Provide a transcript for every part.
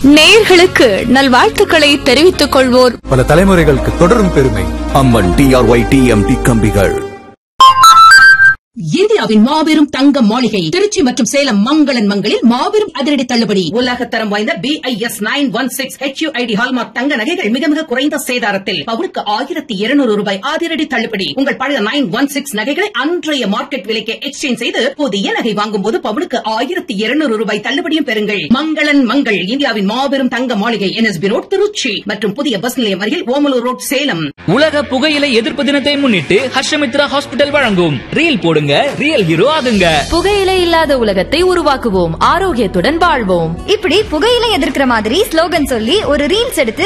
நேயர்களுக்கு நல்வாழ்த்துக்களை தெரிவித்துக் கொள்வோர் பல தலைமுறைகளுக்கு தொடரும் பெருமை அம்மன் டிஆர்ஒய் டிஎம்டி கம்பிகள். இந்தியாவின் மாபெரும் தங்க மாளிகை திருச்சி மற்றும் சேலம் மங்களன் மங்களில் மாபெரும் அதிரடி தள்ளுபடி. உலகத்தரம் வாய்ந்த BIS 916 HUID ஹால்மார்க் தங்க நகைகள் மிக மிக குறைந்த சேதாரத்தில் பவுனுக்கு 1200 ரூபாய் அதிரடி தள்ளுபடி. உங்கள் பழைய 916 நகைகளை அன்றைய மார்க்கெட் விலைக்கு எக்ஸ்சேஞ்ச் செய்து புதிய நகை வாங்கும் போது பவுனுக்கு 1200 ரூபாய் தள்ளுபடியும் பெறுங்கள். மங்களன் மங்கள் இந்தியாவின் மாபெரும் தங்க மாளிகை NSB ரோட் திருச்சி மற்றும் புதிய பஸ் நிலையம் அருகில் ஓமலூர் ரோட் சேலம். உலக புகையிலை எதிர்ப்பு தினத்தை முன்னிட்டு ஹர்ஷமித்ரா ஹாஸ்பிட்டல் வழங்கும் ரீல் போடுங்க ரியல் ஹீரோ ஆகுங்க. புகையிலை இல்லாத உலகத்தை உருவாக்குவோம், ஆரோக்கியத்துடன் வாழ்வோம். இப்படி புகையிலை எதிர்க்கிற மாதிரி ஸ்லோகன் சொல்லி ஒரு ரீல்ஸ் எடுத்து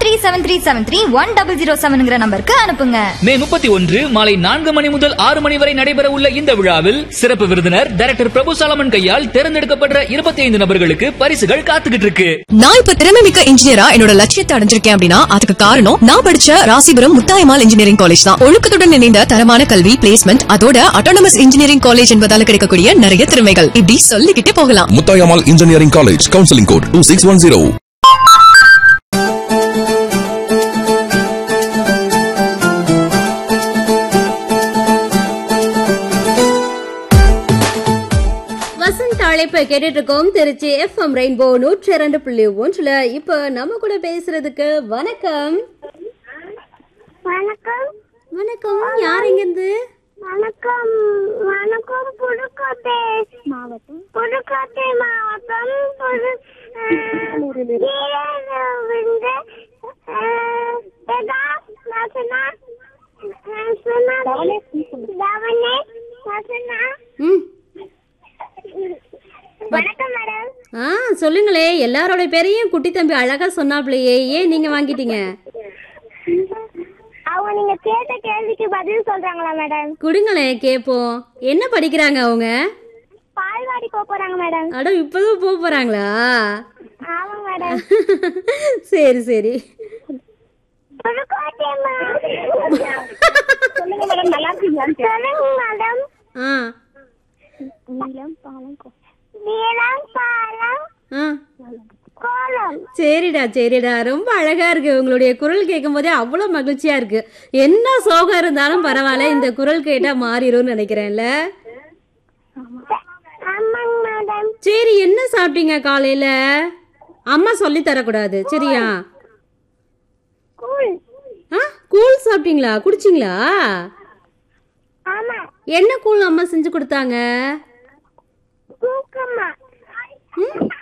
7373731007 நம்பருக்கு அனுப்புங்க. மே 31 மாலை 4 மணி முதல் 6 மணி வரை நடைபெற உள்ள இந்த விழாவில் சிறப்பு விருந்தினர் டைரக்டர் பிரபு சாலமன் கையால் தேர்ந்தெடுக்கப்படுற 25 நபர்களுக்கு பரிசுகள் காத்துக்கிட்டு இருக்கு. நான் இப்ப திறமை மிக்க இன்ஜினியரா என்னோட லட்சியத்தை அடைஞ்சிருக்கேன் அப்படின்னா அதுக்கு காரணம் நான் படிச்ச ராசிபுரம் முத்தாயம்மாள் இன்ஜினியரிங் காலேஜ் தான். ஒழுக்கத்துடன் இணைந்த தரமான கல்வி, பிளேஸ்மெண்ட், அதோட அட்டானமஸ் இன்ஜினியரிங் காலேஜ் என்பதால கிடைக்கக்கூடிய நிறைய திறமைகள் இப்படி சொல்லிக்கிட்டே போகலாம். Muthayammal engineering college, counselling code 2610. அழைப்பை கேட்டுட்டு இருக்கோம் திருச்சி FM ரெயின்போ 102.1. இப்ப நம்ம கூட பேசுறதுக்கு வணக்கம். வணக்கம். வணக்கம், யார் எங்க இருந்து? வணக்கம். வணக்கம். புதுக்கோட்டை மாவட்டம். புதுக்கோட்டை மாவட்டம். வணக்கம் மேடம். சொல்லுங்களே, எல்லாரோட பேரையும் குட்டி தம்பி அழகா சொன்னாப்லையே, ஏன் நீங்க வாங்கிட்டீங்க? அவங்க நீங்க கேட்ட கேள்விக்கு பதில் சொல்றாங்களா மேடம்? குடுங்களே கேப்போம். என்ன படிக்கிறாங்க அவங்க? பால்வாடி போறாங்க மேடம். அட, இப்பதான் போறாங்களா? ஆமா மேடம். சரி சரி. சொல்லுங்க மேடம், நல்லா இருக்கீங்களா? சொல்லுங்க மேடம். சரிடா சரிடா, ரொம்ப அழகா இருக்கு. உங்களுடைய குரல் கேட்கும் போதே அவ்வளவு மகிழ்ச்சியா இருக்கு. என்ன சோகம் இருந்தாலும் பரவாயில்ல, இந்த குரல் கேட்டா மாறிடும் நினைக்கிறேன்ல. சரி, என்ன சாப்பிட்டீங்க காலையில? அம்மா சொல்லி தரக்கூடாது சரியா? கூழ் சாப்பிட்டீங்களா? குடிச்சிங்களா? என்ன கூழ் அம்மா செஞ்சு கொடுத்தாங்க?